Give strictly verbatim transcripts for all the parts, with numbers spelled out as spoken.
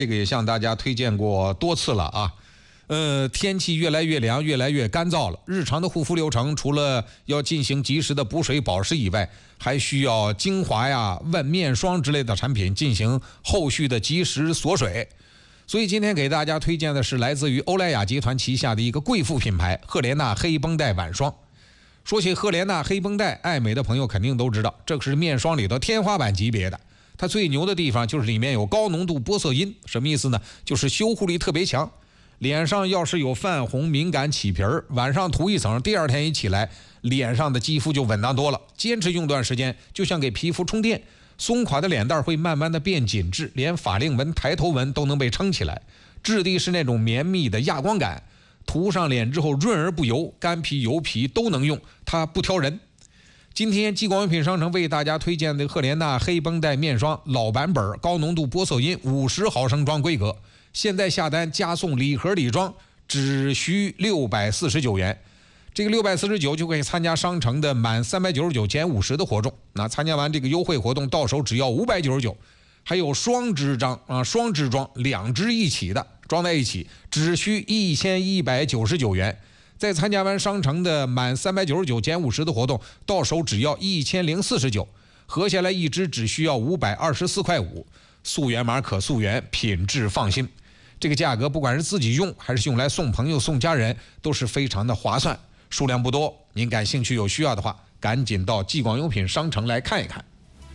这个也向大家推荐过多次了啊。呃，天气越来越凉，越来越干燥了。日常的护肤流程，除了要进行及时的补水保湿以外，还需要精华呀、问面霜之类的产品进行后续的及时锁水。所以今天给大家推荐的是来自于欧莱雅集团旗下的一个贵妇品牌——赫莲娜黑绷带晚霜。说起赫莲娜黑绷带，爱美的朋友肯定都知道，这是面霜里的天花板级别的。它最牛的地方就是里面有高浓度玻色因，什么意思呢？就是修护力特别强。脸上要是有泛红、敏感、起皮儿，晚上涂一层，第二天一起来，脸上的肌肤就稳当多了。坚持用段时间，就像给皮肤充电，松垮的脸蛋会慢慢的变紧致，连法令纹、抬头纹都能被撑起来。质地是那种绵密的亚光感，涂上脸之后润而不油，干皮、油皮都能用，它不挑人。今天激光用品商城为大家推荐的赫莲娜黑绷带面霜老版本高浓度玻色因五十毫升装规格。现在下单加送礼盒礼装，只需六百四十九元。这个六百四十九就可以参加商城的满三百九十九减五十的活动。那参加完这个优惠活动，到手只要五百九十九。还有双支装啊，双支装，两支一起的装在一起，只需一千一百九十九元。再参加完商城的满三百九十九减五十的活动，到手只要一千零四十九，合下来一支只需要五百二十四块五。溯源码可溯源，品质放心。这个价格不管是自己用还是用来送朋友送家人都是非常的划算，数量不多，您感兴趣有需要的话赶紧到激光用品商城来看一看。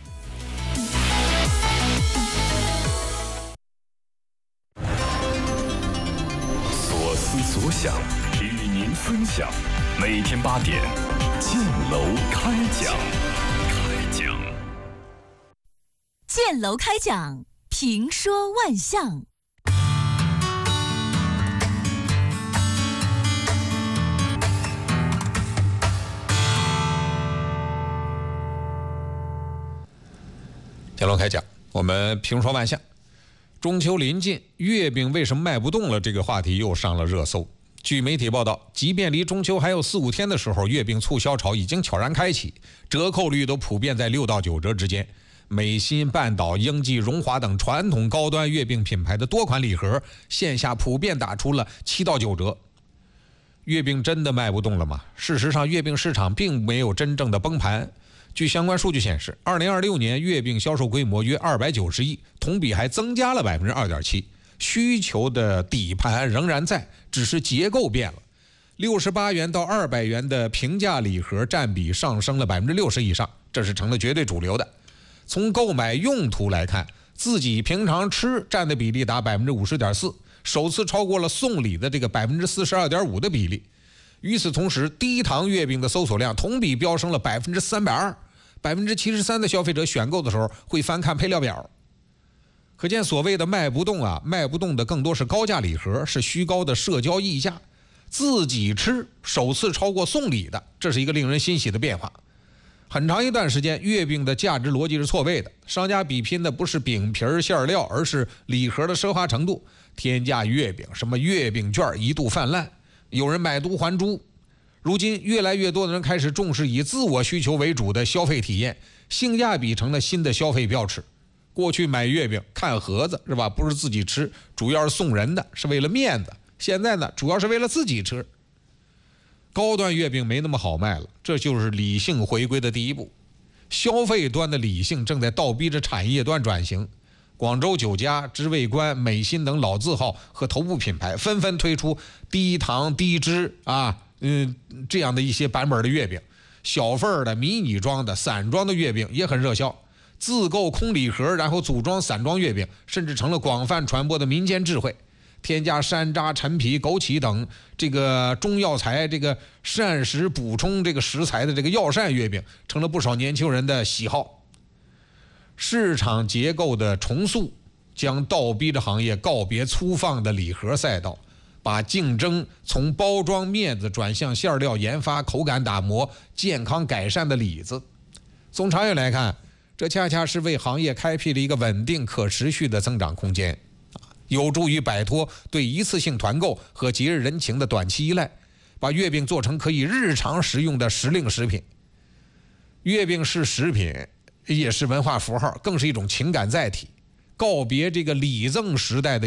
所思所想与您分享，每天八点建楼开讲。开讲建楼开讲，评说万象。 建楼开讲，我们评说万象。中秋临近，月饼为什么卖不动了？这个话题又上了热搜。据媒体报道，即便离中秋还有四五天的时候，月饼促销潮已经悄然开启，折扣率都普遍在六到九折之间。美心、半岛、英记、荣华等传统高端月饼品牌的多款礼盒，线下普遍打出了七到九折。月饼真的卖不动了吗？事实上，月饼市场并没有真正的崩盘。据相关数据显示，二零二六年月饼销售规模约二百九十亿，同比还增加了 百分之二点七。需求的底盘仍然在，只是结构变了。六十八元到二百元的平价礼盒占比上升了 百分之六十 以上，这是成了绝对主流的。从购买用途来看，自己平常吃占的比例达 百分之五十点四， 首次超过了送礼的这个 百分之四十二点五 的比例。与此同时，低糖月饼的搜索量同比飙升了 百分之三百二。百分之七十三的消费者选购的时候会翻看配料表，可见所谓的卖不动啊，卖不动的更多是高价礼盒，是虚高的社交溢价。自己吃首次超过送礼的，这是一个令人欣喜的变化。很长一段时间，月饼的价值逻辑是错位的，商家比拼的不是饼皮馅料，而是礼盒的奢华程度。天价月饼，什么月饼券一度泛滥，有人买椟还珠。如今越来越多的人开始重视以自我需求为主的消费体验，性价比成了新的消费标尺。过去买月饼看盒子是吧，不是自己吃，主要是送人的，是为了面子。现在呢，主要是为了自己吃。高端月饼没那么好卖了，这就是理性回归的第一步。消费端的理性正在倒逼着产业端转型。广州酒家、知味观、美心等老字号和头部品牌纷纷推出低糖低脂啊嗯，这样的一些版本的月饼，小份的、迷你装的、散装的月饼也很热销。自购空礼盒，然后组装散装月饼，甚至成了广泛传播的民间智慧。添加山楂、陈皮、枸杞等这个中药材，这个膳食补充这个食材的这个药膳月饼，成了不少年轻人的喜好。市场结构的重塑，将倒逼着行业告别粗放的礼盒赛道。把竞争从包装面子转向馅料研发、口感打磨、健康改善的里子。从长远来看，这恰恰是为行业开辟了一个稳定可持续的增长空间，有助于摆脱对一次性团购和节日人情的短期依赖，把月饼做成可以日常食用的时令食品。月饼是食品，也是文化符号，更是一种情感载体。 告别这个礼赠时代的